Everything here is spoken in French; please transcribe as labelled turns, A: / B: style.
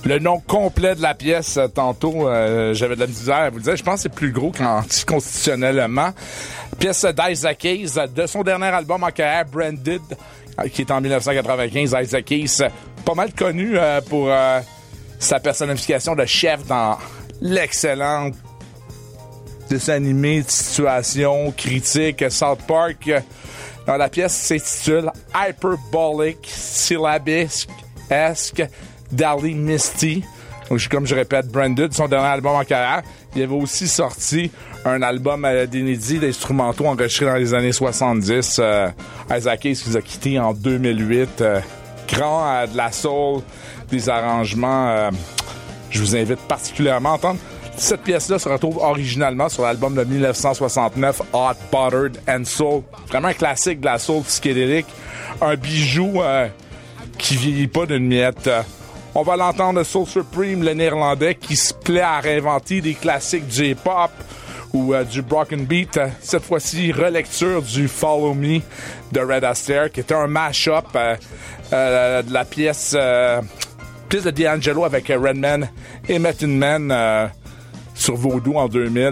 A: Le nom complet de la pièce, tantôt, j'avais de la misère à vous le dire. Je pense que c'est plus gros qu'anticonstitutionnellement. Pièce d'Isaac Hayes, de son dernier album en carrière, Branded, qui est en 1995. Isaac Hayes, pas mal connu pour sa personnification de chef dans l'excellente dessin animé de situation critique South Park. Dans la pièce s'intitule Hyperbolic Syllabisque Dally Misty. Donc, comme je répète, Branded, son dernier album en carrière. Il avait aussi sorti un album d'inédits d'instrumentaux enregistrés dans les années 70. Isaac Hayes qui nous a quittés en 2008. Grand de la soul, des arrangements. Je vous invite particulièrement à entendre. Cette pièce-là se retrouve originalement sur l'album de 1969, Hot, Buttered and Soul. Vraiment un classique de la soul psychédélique. Un bijou qui vieillit pas d'une miette. On va l'entendre Soul Supreme, le néerlandais, qui se plaît à réinventer des classiques J-pop ou du Broken Beat. Cette fois-ci, relecture du Follow Me de Red Astaire, qui était un mash-up de la pièce de D'Angelo avec Redman et Method Man sur Voodoo en 2000.